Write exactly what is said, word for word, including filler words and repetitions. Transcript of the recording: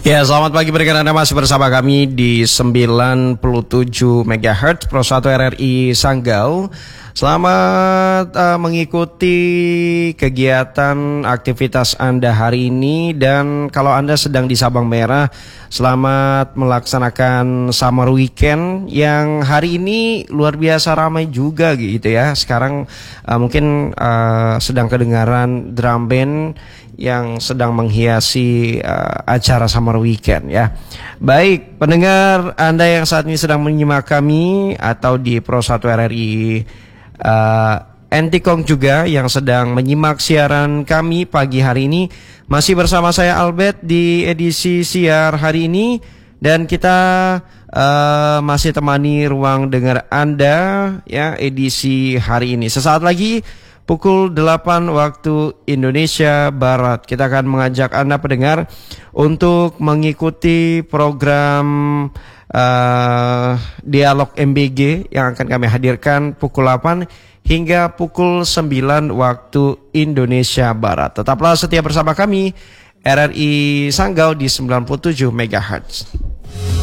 Ya, selamat pagi, berikan Anda masih bersama kami di sembilan puluh tujuh megahertz Pro satu R R I Sanggau. Selamat uh, mengikuti kegiatan aktivitas Anda hari ini, dan kalau Anda sedang di Sabang Merah, selamat melaksanakan summer weekend yang hari ini luar biasa ramai juga gitu ya. Sekarang uh, mungkin uh, sedang kedengaran drum band yang sedang menghiasi uh, acara summer weekend ya. Baik, pendengar Anda yang saat ini sedang menyimak kami atau di Pro satu R R I uh, Antikong juga yang sedang menyimak siaran kami pagi hari ini, masih bersama saya Albert di edisi siar hari ini, dan kita uh, masih temani ruang dengar Anda ya edisi hari ini. Sesaat lagi pukul delapan waktu Indonesia Barat, kita akan mengajak Anda pendengar untuk mengikuti program uh, Dialog M B G yang akan kami hadirkan pukul delapan hingga pukul sembilan waktu Indonesia Barat. Tetaplah setia bersama kami R R I Sanggau di sembilan puluh tujuh megahertz.